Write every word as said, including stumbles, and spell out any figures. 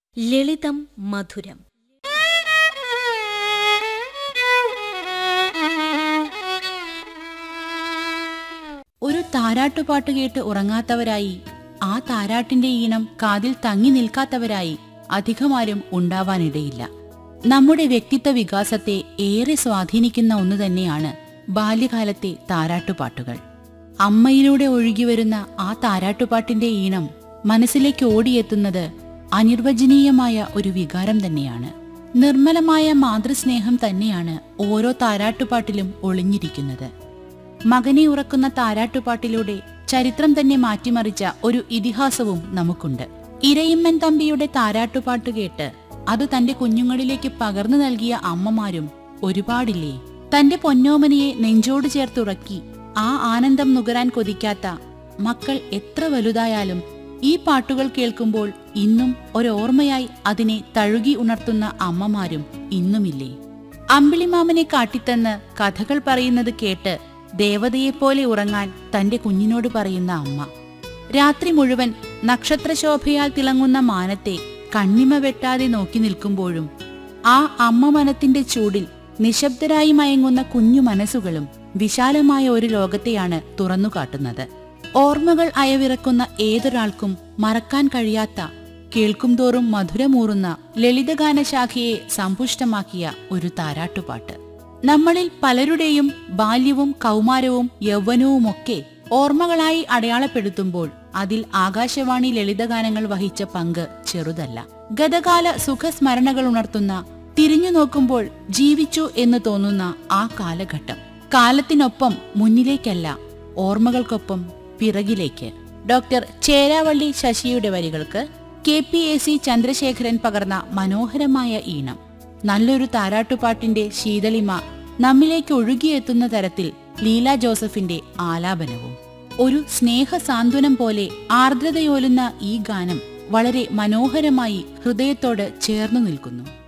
ലളിതം മധുരം. ഒരു താരാട്ടുപാട്ട് കേട്ട് ഉറങ്ങാത്തവരായി, ആ താരാട്ടിന്റെ ഈണം കാതിൽ തങ്ങി നിൽക്കാത്തവരായി അധികമാരും ഉണ്ടാവാനിടയില്ല. നമ്മുടെ വ്യക്തിത്വ വികാസത്തെ ഏറെ സ്വാധീനിക്കുന്ന ഒന്നു തന്നെയാണ് ബാല്യകാലത്തെ താരാട്ടുപാട്ടുകൾ. അമ്മയിലൂടെ ഒഴുകിവരുന്ന ആ താരാട്ടുപാട്ടിന്റെ ഈണം മനസ്സിലേക്ക് ഓടിയെത്തുന്നത് അനിർവചനീയമായ ഒരു വികാരം തന്നെയാണ്. നിർമ്മലമായ മാതൃസ്നേഹം തന്നെയാണ് ഓരോ താരാട്ടുപാട്ടിലും ഒളിഞ്ഞിരിക്കുന്നത്. മകനെ ഉറക്കുന്ന താരാട്ടുപാട്ടിലൂടെ ചരിത്രം തന്നെ മാറ്റിമറിച്ച ഒരു ഇതിഹാസവും നമുക്കുണ്ട്. ഇരയിമ്മൻ തമ്പിയുടെ താരാട്ടുപാട്ട് കേട്ട് അത് തന്റെ കുഞ്ഞുങ്ങളിലേക്ക് പകർന്നു നൽകിയ അമ്മമാരും ഒരുപാടില്ലേ? തന്റെ പൊന്നോമനയെ നെഞ്ചോട് ചേർത്തുറക്കി ആ ആനന്ദം നുകരാൻ കൊതിക്കാത്ത മക്കൾ എത്ര വലുതായാലും ഈ പാട്ടുകൾ കേൾക്കുമ്പോൾ ഇന്നും ഒരോർമ്മയായി അതിനെ തഴുകി ഉണർത്തുന്ന അമ്മമാരും ഇന്നുമില്ലേ? അമ്പിളിമാമനെ കാട്ടിത്തന്ന് കഥകൾ പറയുന്നത് കേട്ട് ദേവതയെപ്പോലെ ഉറങ്ങാൻ തന്റെ കുഞ്ഞിനോട് പറയുന്ന അമ്മ, രാത്രി മുഴുവൻ നക്ഷത്രശോഭയാൽ തിളങ്ങുന്ന മാനത്തെ കണ്ണിമ വെട്ടാതെ നോക്കി നിൽക്കുമ്പോഴും ആ അമ്മ മനത്തിന്റെ ചൂടിൽ നിശബ്ദരായി മയങ്ങുന്ന കുഞ്ഞു മനസ്സുകളും വിശാലമായ ഒരു ലോകത്തെയാണ് തുറന്നുകാട്ടുന്നത്. ഓർമ്മകൾ അയവിറക്കുന്ന ഏതൊരാൾക്കും മറക്കാൻ കഴിയാത്ത, കേൾക്കുംതോറും മധുരമൂറുന്ന ലളിതഗാനശാഖയെ സമ്പുഷ്ടമാക്കിയ ഒരു താരാട്ടുപാട്ട്. നമ്മളിൽ പലരുടെയും ബാല്യവും കൗമാരവും യൗവനവുമൊക്കെ ഓർമ്മകളായി അടയാളപ്പെടുത്തുമ്പോൾ അതിൽ ആകാശവാണി ലളിതഗാനങ്ങൾ വഹിച്ച പങ്ക് ചെറുതല്ല. ഗതകാല സുഖസ്മരണകൾ ഉണർത്തുന്ന, തിരിഞ്ഞു നോക്കുമ്പോൾ ജീവിച്ചു എന്ന് തോന്നുന്ന ആ കാലഘട്ടം. കാലത്തിനൊപ്പം മുന്നിലേക്കല്ല, ഓർമ്മകൾക്കൊപ്പം പിറകിലേക്ക്. ഡോക്ടർ ചേരാവള്ളി ശശിയുടെ വരികൾക്ക് K P A C Chandrasekharan പകർന്ന മനോഹരമായ ഈണം. നല്ലൊരു താരാട്ടുപാട്ടിന്റെ ശീതളിമ നമ്മിലേക്ക് ഒഴുകിയെത്തുന്ന തരത്തിൽ ലീല ജോസഫിന്റെ ആലാപനവും. ഒരു സ്നേഹ സാന്ത്വനം പോലെ ആർദ്രതയോലുന്ന ഈ ഗാനം വളരെ മനോഹരമായി ഹൃദയത്തോട് ചേർന്നു നിൽക്കുന്നു.